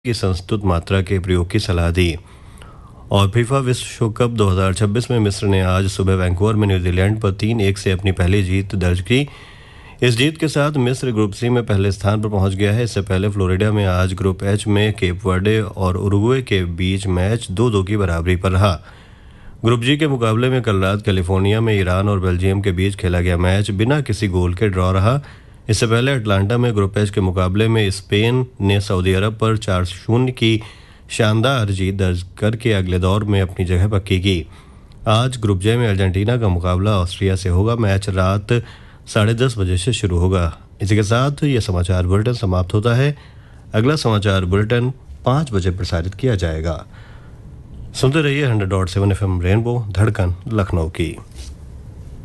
की संस्तुत मात्रा के प्रयोग की सलाह दी। और फीफा विश्व कप 2026 में मिस्र ने आज सुबह वैंकूवर में न्यूजीलैंड पर 3-1 से अपनी पहली जीत दर्ज की। इस जीत के साथ मिस्र ग्रुप सी में पहले स्थान पर पहुंच गया है। इससे पहले फ्लोरिडा में आज ग्रुप एच में केप वर्डे और उरुग्वे के बीच मैच 2-2 की बराबरी पर रहा। ग्रुप जी के मुकाबले में कल रात कैलिफोर्निया में ईरान और बेल्जियम के बीच खेला गया मैच बिना किसी गोल के ड्रॉ रहा। इससे पहले अटलांटा में ग्रुप एच के मुकाबले में स्पेन ने सऊदी अरब पर 4-0 की शानदार जीत दर्ज करके अगले दौर में अपनी जगह पक्की की। आज ग्रुप जे में अर्जेंटीना का मुकाबला ऑस्ट्रिया से होगा। मैच रात 10:30 बजे से शुरू होगा। इसी के साथ ये समाचार बुलेटिन समाप्त होता है। अगला समाचार बुलेटिन 5 बजे प्रसारित किया जाएगा। सुनते रहिए 100.7 FM रेनबो धड़कन लखनऊ की।